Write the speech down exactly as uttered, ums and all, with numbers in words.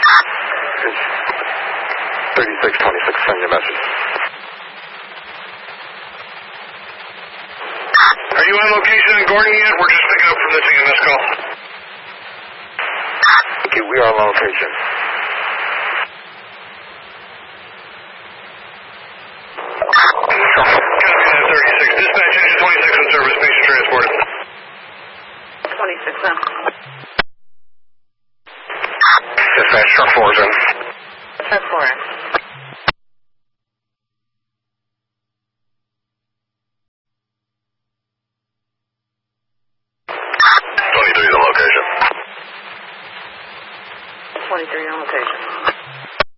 thirty-six twenty-six, send your message. Are you on location in Gordon yet? We're just picking up from this in this call. Okay, we are on location. thirty-six. Dispatch engine twenty-six in service. Patient transported. twenty-six now. Dispatch truck four is in. Truck four.